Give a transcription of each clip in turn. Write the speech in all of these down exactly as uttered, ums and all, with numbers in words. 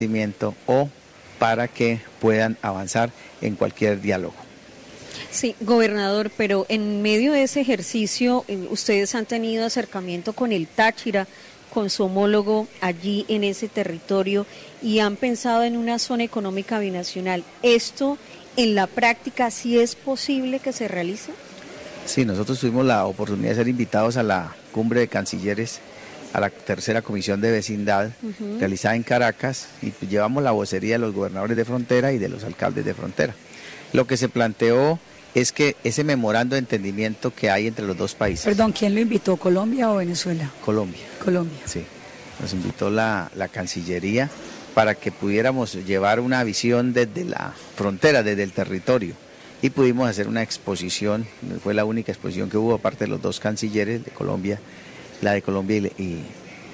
o para que puedan avanzar en cualquier diálogo. Sí, gobernador, pero en medio de ese ejercicio, ustedes han tenido acercamiento con el Táchira, con su homólogo allí en ese territorio, y han pensado en una zona económica binacional. ¿Esto en la práctica sí es posible que se realice? Sí, nosotros tuvimos la oportunidad de ser invitados a la cumbre de cancilleres, a la tercera comisión de vecindad uh-huh. realizada en Caracas, y llevamos la vocería de los gobernadores de frontera y de los alcaldes de frontera. Lo que se planteó es que ese memorando de entendimiento que hay entre los dos países. Perdón, ¿quién lo invitó, Colombia o Venezuela? Colombia. Colombia. Sí, nos invitó la, la Cancillería para que pudiéramos llevar una visión desde la frontera, desde el territorio, y pudimos hacer una exposición, fue la única exposición que hubo, aparte de los dos cancilleres de Colombia, la de Colombia y,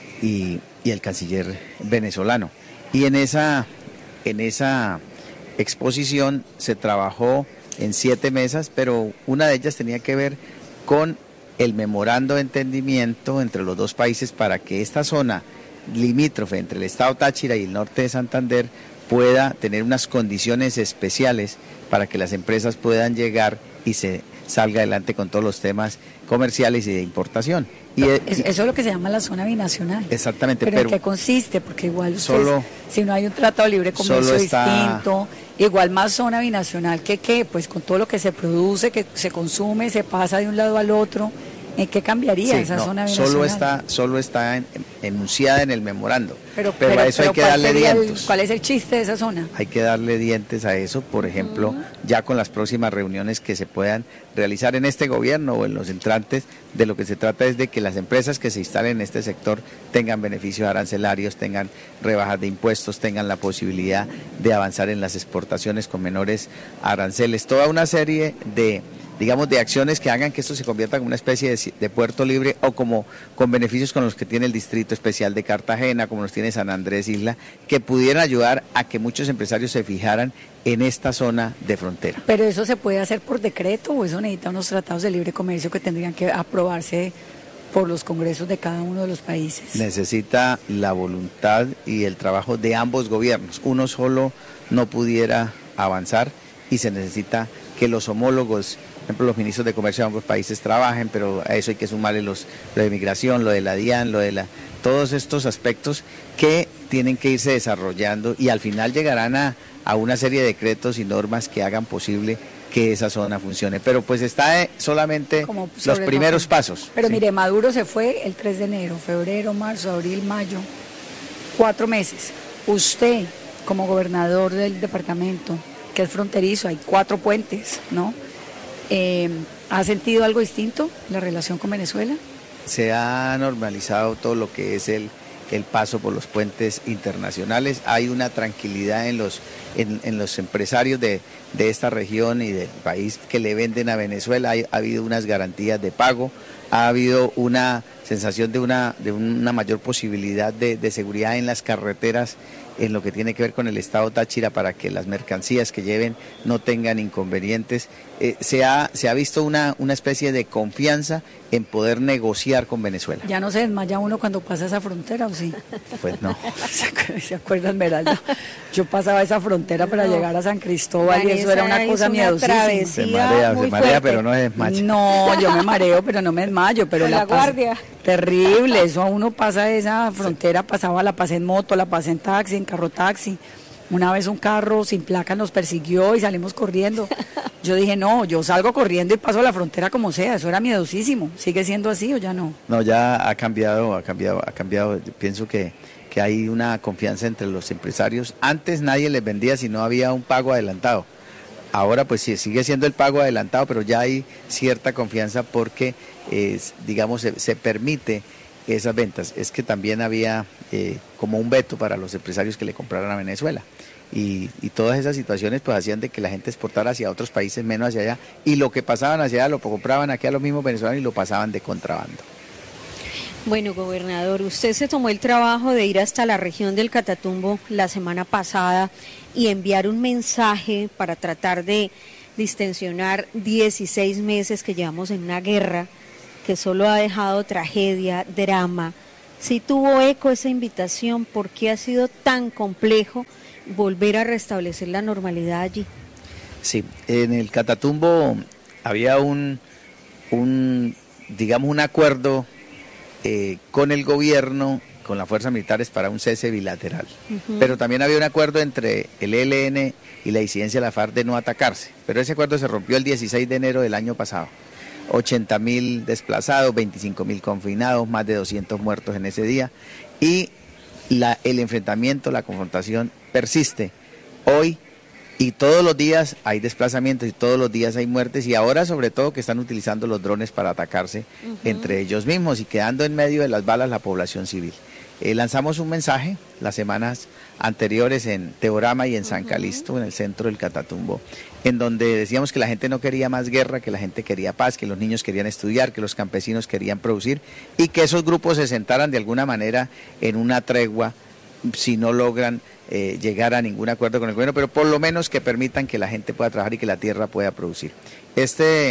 y, y el canciller venezolano. Y en esa, en esa exposición se trabajó en siete mesas, pero una de ellas tenía que ver con el memorando de entendimiento entre los dos países para que esta zona limítrofe entre el estado Táchira y el norte de Santander pueda tener unas condiciones especiales para que las empresas puedan llegar y se salga adelante con todos los temas comerciales y de importación. Y, no, eso es lo que se llama la zona binacional. Exactamente. ¿Pero, pero en qué consiste? Porque igual ustedes, solo, si no hay un tratado de libre comercio está, distinto, igual más zona binacional que qué, pues con todo lo que se produce, que se consume, se pasa de un lado al otro, ¿en qué cambiaría sí, esa no, zona binacional? Solo está, solo está en, en, enunciada en el memorando, pero, pero, pero a eso pero hay que darle dientes. El, ¿Cuál es el chiste de esa zona? Hay que darle dientes a eso, por ejemplo, uh-huh. ya con las próximas reuniones que se puedan realizar en este gobierno o en los entrantes, de lo que se trata es de que las empresas que se instalen en este sector tengan beneficios arancelarios, tengan rebajas de impuestos, tengan la posibilidad de avanzar en las exportaciones con menores aranceles, toda una serie de digamos, de acciones que hagan que esto se convierta en una especie de, de puerto libre o como con beneficios con los que tiene el Distrito Especial de Cartagena, como los tiene San Andrés Isla, que pudieran ayudar a que muchos empresarios se fijaran en esta zona de frontera. ¿Pero eso se puede hacer por decreto o eso necesita unos tratados de libre comercio que tendrían que aprobarse por los congresos de cada uno de los países? Necesita la voluntad y el trabajo de ambos gobiernos. Uno solo no pudiera avanzar y se necesita que los homólogos, por ejemplo, los ministros de comercio de ambos países trabajen, pero a eso hay que sumarle los, lo de migración, lo de la DIAN, lo de la, todos estos aspectos que tienen que irse desarrollando y al final llegarán a, a una serie de decretos y normas que hagan posible que esa zona funcione. Pero pues está eh, solamente los primeros el pasos. Pero ¿sí? Mire, Maduro se fue el tres de enero, febrero, marzo, abril, mayo, cuatro meses. Usted, como gobernador del departamento, que es fronterizo, hay cuatro puentes, ¿no? Eh, ¿Ha sentido algo distinto la relación con Venezuela? Se ha normalizado todo lo que es el, el paso por los puentes internacionales. Hay una tranquilidad en los, en, en los empresarios de, de esta región y del país que le venden a Venezuela. Hay, ha habido unas garantías de pago, ha habido una sensación de una, de una mayor posibilidad de, de seguridad en las carreteras en lo que tiene que ver con el estado Táchira para que las mercancías que lleven no tengan inconvenientes. Eh, se, ha, se ha visto una, una especie de confianza en poder negociar con Venezuela. ¿Ya no se desmaya uno cuando pasa esa frontera o sí? Pues no. ¿Se acuerdan, Esmeralda? Yo pasaba esa frontera para no. llegar a San Cristóbal Vanessa, y eso era una cosa miedosísima. Se marea, se marea, pero no se desmaya. No, yo me mareo, pero no me desmayo. Pero la, la guardia. Terrible, eso a uno pasa esa frontera, pasaba, la pasé en moto, la pasé en taxi, en carro taxi. Una vez un carro sin placa nos persiguió y salimos corriendo. Yo dije, no, yo salgo corriendo y paso la frontera como sea, eso era miedosísimo. ¿Sigue siendo así o ya no? No, ya ha cambiado, ha cambiado, ha cambiado. Yo pienso que, que hay una confianza entre los empresarios. Antes nadie les vendía si no había un pago adelantado. Ahora pues sí, sigue siendo el pago adelantado, pero ya hay cierta confianza porque, eh, digamos, se, se permite esas ventas. Es que también había eh, como un veto para los empresarios que le compraran a Venezuela. Y, y todas esas situaciones pues hacían de que la gente exportara hacia otros países, menos hacia allá. Y lo que pasaban hacia allá lo compraban aquí a los mismos venezolanos y lo pasaban de contrabando. Bueno, gobernador, usted se tomó el trabajo de ir hasta la región del Catatumbo la semana pasada y enviar un mensaje para tratar de distensionar dieciséis meses que llevamos en una guerra que solo ha dejado tragedia, drama, Sí tuvo eco esa invitación. ¿Por qué ha sido tan complejo volver a restablecer la normalidad allí? Sí, en el Catatumbo había un, un digamos, un acuerdo eh, con el gobierno, con las fuerzas militares para un cese bilateral. Uh-huh. Pero también había un acuerdo entre el E L N y la disidencia de la FARC de no atacarse. Pero ese acuerdo se rompió el dieciséis de enero del año pasado. ochenta mil desplazados, veinticinco mil confinados, más de doscientos muertos en ese día. Y la, el enfrentamiento, la confrontación persiste. Hoy y todos los días hay desplazamientos y todos los días hay muertes, y ahora sobre todo que están utilizando los drones para atacarse uh-huh. entre ellos mismos y quedando en medio de las balas la población civil. Eh, lanzamos un mensaje las semanas anteriores en Teorama y en San uh-huh. Calixto, en el centro del Catatumbo, en donde decíamos que la gente no quería más guerra, que la gente quería paz, que los niños querían estudiar, que los campesinos querían producir, y que esos grupos se sentaran de alguna manera en una tregua si no logran eh, llegar a ningún acuerdo con el gobierno, pero por lo menos que permitan que la gente pueda trabajar y que la tierra pueda producir. Este,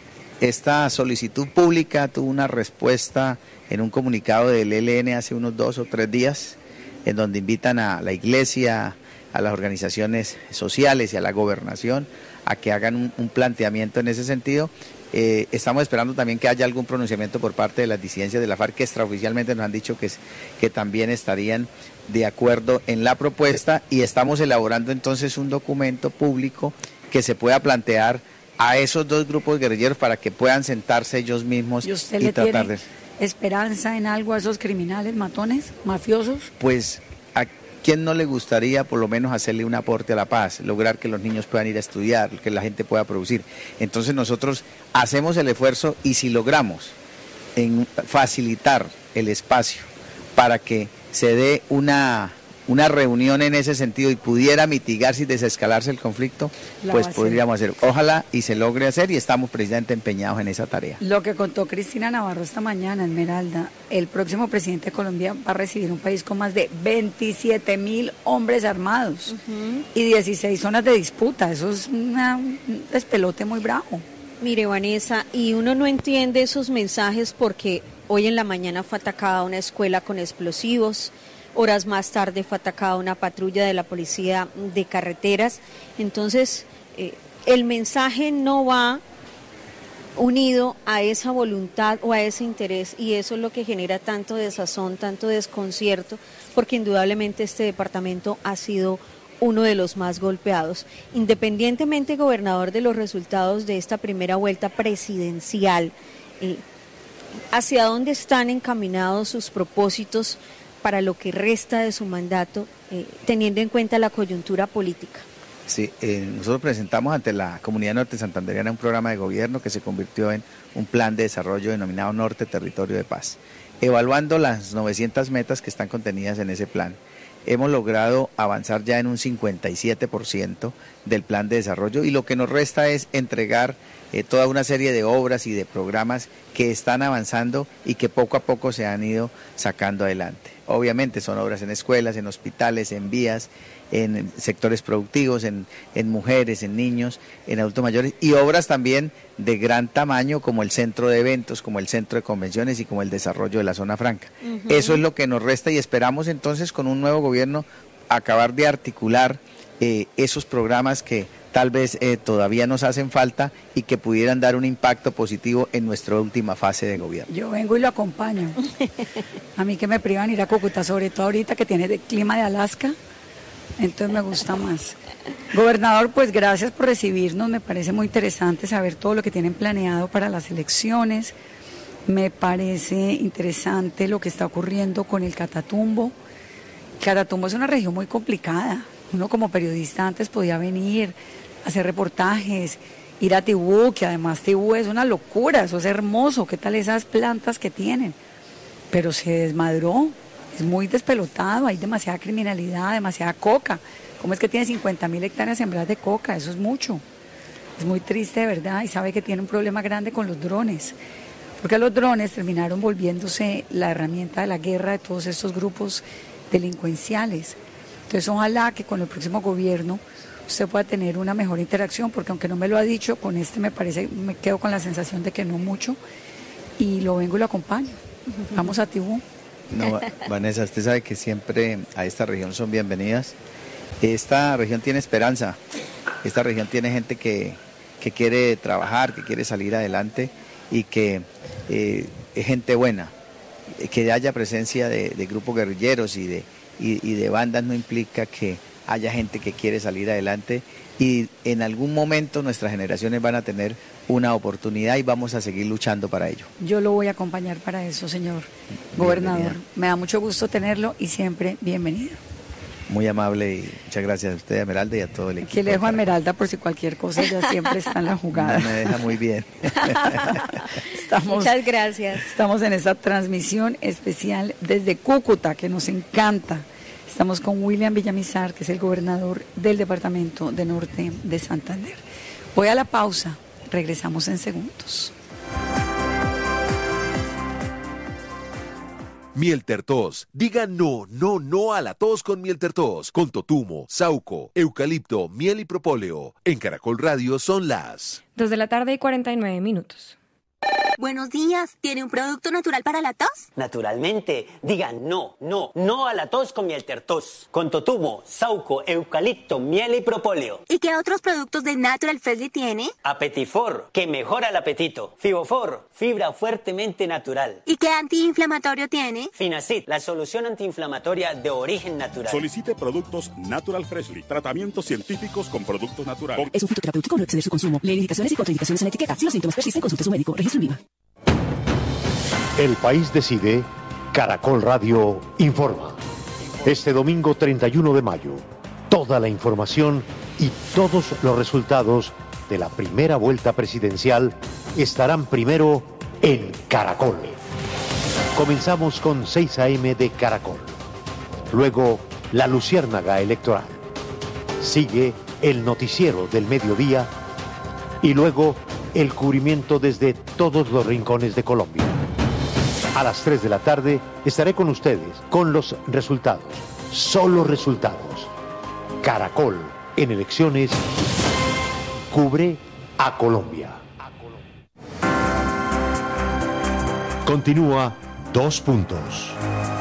esta solicitud pública tuvo una respuesta en un comunicado del E L N hace unos dos o tres días, en donde invitan a la iglesia, a las organizaciones sociales y a la gobernación a que hagan un, un planteamiento en ese sentido. Eh, estamos esperando también que haya algún pronunciamiento por parte de las disidencias de la FARC, que extraoficialmente nos han dicho que, que también estarían de acuerdo en la propuesta, y estamos elaborando entonces un documento público que se pueda plantear a esos dos grupos guerrilleros para que puedan sentarse ellos mismos y, usted y le tratar tiene de... esperanza en algo a esos criminales, matones, mafiosos? Pues a quién no le gustaría por lo menos hacerle un aporte a la paz, lograr que los niños puedan ir a estudiar, que la gente pueda producir. Entonces nosotros hacemos el esfuerzo, y si logramos en facilitar el espacio para que se dé una, una reunión en ese sentido y pudiera mitigarse y desescalarse el conflicto, la pues podríamos hacer. Ojalá y se logre hacer, y estamos precisamente empeñados en esa tarea. Lo que contó Cristina Navarro esta mañana, Esmeralda, el próximo presidente de Colombia va a recibir un país con más de veintisiete mil hombres armados uh-huh. y dieciséis zonas de disputa. Eso es una, un despelote muy bravo. Mire, Vanessa, y uno no entiende esos mensajes porque hoy en la mañana fue atacada una escuela con explosivos, horas más tarde fue atacada una patrulla de la policía de carreteras. Entonces, eh, el mensaje no va unido a esa voluntad o a ese interés, y eso es lo que genera tanto desazón, tanto desconcierto, porque indudablemente este departamento ha sido uno de los más golpeados. Independientemente, gobernador, de los resultados de esta primera vuelta presidencial, eh, ¿hacia dónde están encaminados sus propósitos para lo que resta de su mandato, eh, teniendo en cuenta la coyuntura política? Sí, eh, nosotros presentamos ante la Comunidad Norte Santandereana un programa de gobierno que se convirtió en un plan de desarrollo denominado Norte Territorio de Paz. Evaluando las novecientas metas que están contenidas en ese plan, hemos logrado avanzar ya en un cincuenta y siete por ciento del plan de desarrollo, y lo que nos resta es entregar eh, toda una serie de obras y de programas que están avanzando y que poco a poco se han ido sacando adelante. Obviamente son obras en escuelas, en hospitales, en vías, en sectores productivos, en, en mujeres, en niños, en adultos mayores, y obras también de gran tamaño como el centro de eventos, como el centro de convenciones y como el desarrollo de la zona franca. Uh-huh. Eso es lo que nos resta, y esperamos entonces con un nuevo gobierno acabar de articular eh, esos programas que tal vez eh, todavía nos hacen falta y que pudieran dar un impacto positivo en nuestra última fase de gobierno. Yo vengo y lo acompaño. A mí que me privan ir a Cúcuta, sobre todo ahorita que tiene el clima de Alaska, entonces me gusta más. Gobernador, pues gracias por recibirnos, me parece muy interesante saber todo lo que tienen planeado para las elecciones, me parece interesante lo que está ocurriendo con el Catatumbo. Catatumbo es una región muy complicada, uno como periodista antes podía venir, hacer reportajes, ir a Tibú, que además Tibú es una locura, eso es hermoso, qué tal esas plantas que tienen, pero se desmadró. Es muy despelotado, hay demasiada criminalidad, demasiada coca. ¿Cómo es que tiene cincuenta mil hectáreas sembradas de coca? Eso es mucho. Es muy triste de verdad, y sabe que tiene un problema grande con los drones. Porque los drones terminaron volviéndose la herramienta de la guerra de todos estos grupos delincuenciales. Entonces ojalá que con el próximo gobierno usted pueda tener una mejor interacción, porque aunque no me lo ha dicho, con este me parece, me quedo con la sensación de que no mucho, y lo vengo y lo acompaño. Uh-huh. Vamos a Tibú. No, Vanessa, usted sabe que siempre a esta región son bienvenidas. Esta región tiene esperanza, esta región tiene gente que, que quiere trabajar, que quiere salir adelante y que eh, es gente buena. Que haya presencia de, de grupos guerrilleros y de, y, y de bandas no implica que haya gente que quiere salir adelante, y en algún momento nuestras generaciones van a tener una oportunidad y vamos a seguir luchando para ello. Yo lo voy a acompañar para eso, señor gobernador. Bienvenida. Me da mucho gusto tenerlo y siempre bienvenido. Muy amable y muchas gracias a usted, Esmeralda, y a todo el equipo. Aquí le dejo a Esmeralda por si cualquier cosa, ella siempre está en la jugada. No, me deja muy bien. Estamos, Muchas gracias. Estamos en esta transmisión especial desde Cúcuta, que nos encanta. Estamos con William Villamizar, que es el gobernador del departamento de Norte de Santander. Voy a la pausa, regresamos en segundos. Miel Tertos. Diga no, no, no a la tos con Miel Tertos. Con totumo, sauco, eucalipto, miel y propóleo. En Caracol Radio son las dos de la tarde y cuarenta y nueve minutos. Buenos días. ¿Tiene un producto natural para la tos? Naturalmente. Diga no, no, no a la tos con Miel Tertos. Con totumo, sauco, eucalipto, miel y propóleo. ¿Y qué otros productos de Natural Freshly tiene? Apetifor, que mejora el apetito. Fibofor, fibra fuertemente natural. ¿Y qué antiinflamatorio tiene? Finacid, la solución antiinflamatoria de origen natural. Solicite productos Natural Freshly. Tratamientos científicos con productos naturales. Es un fitoterapéutico, no exceder su consumo. Lee indicaciones y contraindicaciones en la etiqueta. Si los síntomas persisten, consulte a su médico. Registro en Viva. El país decide. Caracol Radio informa. Este domingo treinta y uno de mayo, toda la información y todos los resultados de la primera vuelta presidencial estarán primero en Caracol. Comenzamos con seis a eme de Caracol. Luego, la luciérnaga electoral. Sigue el noticiero del mediodía y luego el cubrimiento desde todos los rincones de Colombia. A las tres de la tarde estaré con ustedes con los resultados, solo resultados. Caracol en elecciones cubre a Colombia. Continúa Dos Puntos.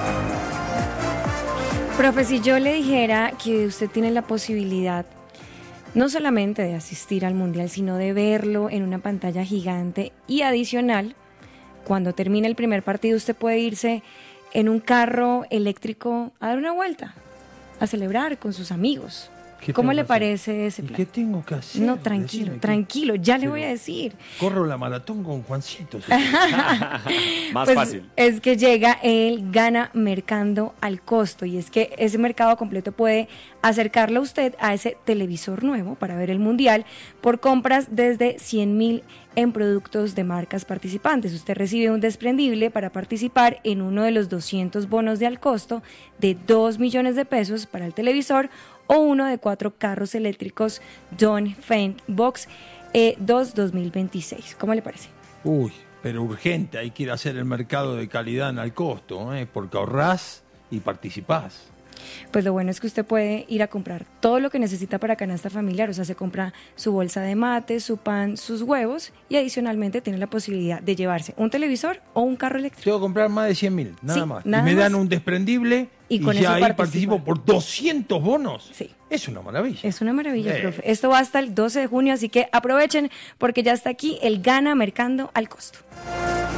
Profe, si yo le dijera que usted tiene la posibilidad no solamente de asistir al Mundial, sino de verlo en una pantalla gigante y adicional, cuando termine el primer partido usted puede irse en un carro eléctrico a dar una vuelta, a celebrar con sus amigos. ¿Cómo le parece ese plan? ¿Y qué tengo que hacer? No, tranquilo, Decime, tranquilo, ya le Pero voy a decir. Corro la maratón con Juancito. Más Pues fácil. es que llega el Gana Mercando al costo, y es que ese mercado completo puede acercarlo a usted a ese televisor nuevo para ver el Mundial por compras desde cien mil en productos de marcas participantes. Usted recibe un desprendible para participar en uno de los doscientos bonos de al costo de dos millones de pesos para el televisor, o uno de cuatro carros eléctricos Dongfeng Box E dos dos mil veintiséis. ¿Cómo le parece? Uy, pero urgente, hay que ir a hacer el mercado de calidad en al costo, ¿eh? Porque ahorrás y participás. Pues lo bueno es que usted puede ir a comprar todo lo que necesita para canasta familiar, o sea, se compra su bolsa de mate, su pan, sus huevos, y adicionalmente tiene la posibilidad de llevarse un televisor o un carro eléctrico. Tengo que comprar más de cien mil, nada Sí, más. nada y me dan más. un desprendible Y y, con ya eso ahí participa. participo por doscientos bonos. Sí. Es una maravilla. Es una maravilla, Eh. profe. Esto va hasta el doce de junio, así que aprovechen porque ya está aquí el Gana Mercando al costo.